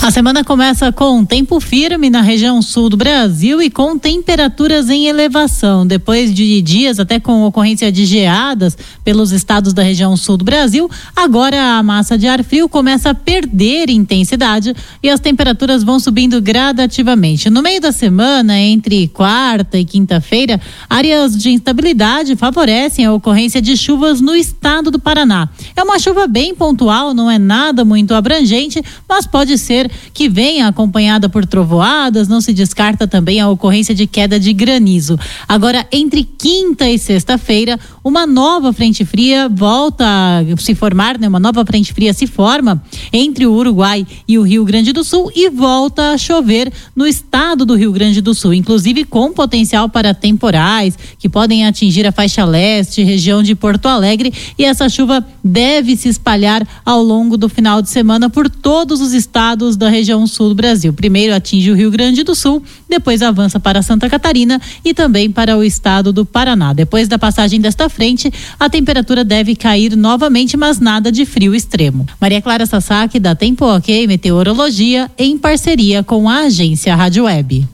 A semana começa com tempo firme na região sul do Brasil e com temperaturas em elevação. Depois de dias até com ocorrência de geadas pelos estados da região sul do Brasil, agora a massa de ar frio começa a perder intensidade e as temperaturas vão subindo gradativamente. No meio da semana, entre quarta e quinta-feira, áreas de instabilidade favorecem a ocorrência de chuvas no estado do Paraná. É uma chuva bem pontual, não é nada muito abrangente, mas pode ser que venha acompanhada por trovoadas, não se descarta também a ocorrência de queda de granizo. Agora, entre quinta e sexta-feira, uma nova frente fria volta a se formar, né? Uma nova frente fria se forma entre o Uruguai e o Rio Grande do Sul e volta a chover no estado do Rio Grande do Sul, inclusive com potencial para temporais que podem atingir a faixa leste, região de Porto Alegre, e essa chuva deve se espalhar ao longo do final de semana por todos os estados da região sul do Brasil. Primeiro atinge o Rio Grande do Sul, depois avança para Santa Catarina e também para o estado do Paraná. Depois da passagem desta frente, a temperatura deve cair novamente, mas nada de frio extremo. Maria Clara Sasaki, da Tempo Ok Meteorologia, em parceria com a agência Rádio Web.